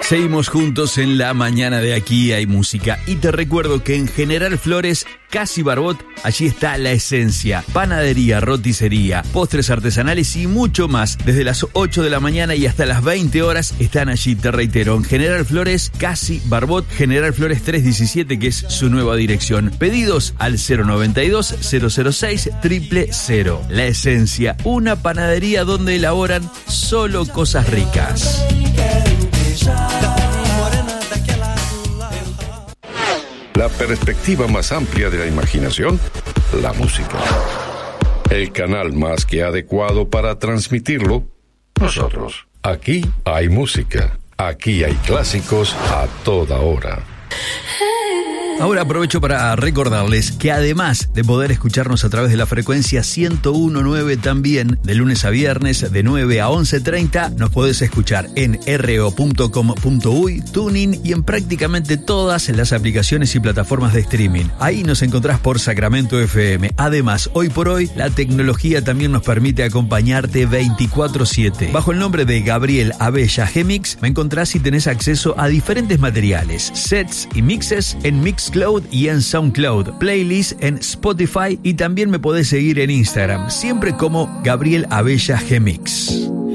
Seguimos juntos en la mañana de Aquí Hay Música. Y te recuerdo que en General Flores, casi Barbot, allí está la esencia. Panadería, roticería, postres artesanales y mucho más. Desde las 8 de la mañana y hasta las 20 horas están allí, te reitero, en General Flores, casi Barbot, General Flores 317, que es su nueva dirección. Pedidos al 092-006-000. La esencia, una panadería donde elaboran solo cosas ricas. La perspectiva más amplia de la imaginación, la música. El canal más que adecuado para transmitirlo, nosotros. Aquí hay música. Aquí hay clásicos a toda hora. Ahora aprovecho para recordarles que además de poder escucharnos a través de la frecuencia 101.9 también, de lunes a viernes de 9 a 11:30, nos podés escuchar en ro.com.uy, TuneIn y en prácticamente todas las aplicaciones y plataformas de streaming. Ahí nos encontrás por Sacramento FM. Además, hoy por hoy, la tecnología también nos permite acompañarte 24/7. Bajo el nombre de Gabriel Abella G-Mix, me encontrás y tenés acceso a diferentes materiales, sets y mixes en Mixcloud y en SoundCloud, playlist en Spotify y también me podés seguir en Instagram, siempre como Gabriel Abella G-Mix.